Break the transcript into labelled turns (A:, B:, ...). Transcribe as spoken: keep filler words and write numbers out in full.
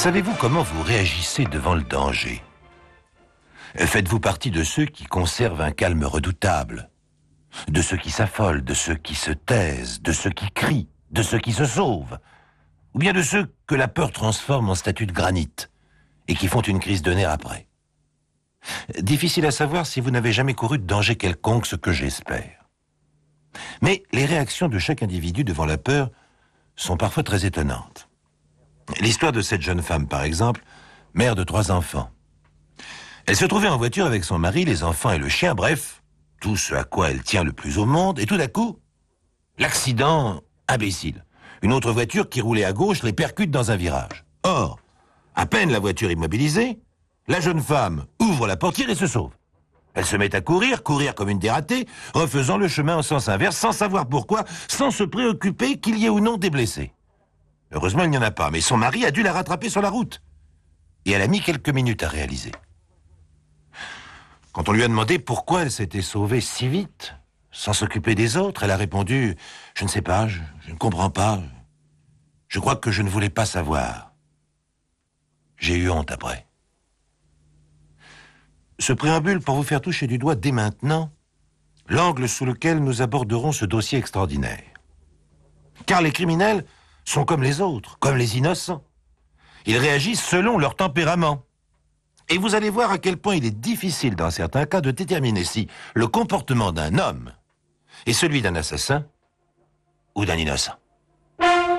A: Savez-vous comment vous réagissez devant le danger? Faites-vous partie de ceux qui conservent un calme redoutable, de ceux qui s'affolent, de ceux qui se taisent, de ceux qui crient, de ceux qui se sauvent, ou bien de ceux que la peur transforme en statue de granit et qui font une crise de nerfs après? Difficile à savoir si vous n'avez jamais couru de danger quelconque, ce que j'espère. Mais les réactions de chaque individu devant la peur sont parfois très étonnantes. L'histoire de cette jeune femme, par exemple, mère de trois enfants. Elle se trouvait en voiture avec son mari, les enfants et le chien, bref, tout ce à quoi elle tient le plus au monde, et tout d'un coup, l'accident imbécile. Une autre voiture qui roulait à gauche les percute dans un virage. Or, à peine la voiture immobilisée, la jeune femme ouvre la portière et se sauve. Elle se met à courir, courir comme une dératée, refaisant le chemin en sens inverse, sans savoir pourquoi, sans se préoccuper qu'il y ait ou non des blessés. Heureusement, il n'y en a pas, mais son mari a dû la rattraper sur la route. Et elle a mis quelques minutes à réaliser. Quand on lui a demandé pourquoi elle s'était sauvée si vite, sans s'occuper des autres, elle a répondu « Je ne sais pas, je, je ne comprends pas. Je crois que je ne voulais pas savoir. » J'ai eu honte après. Ce préambule pour vous faire toucher du doigt dès maintenant l'angle sous lequel nous aborderons ce dossier extraordinaire. Car les criminels sont comme les autres, comme les innocents. Ils réagissent selon leur tempérament. Et vous allez voir à quel point il est difficile dans certains cas de déterminer si le comportement d'un homme est celui d'un assassin ou d'un innocent.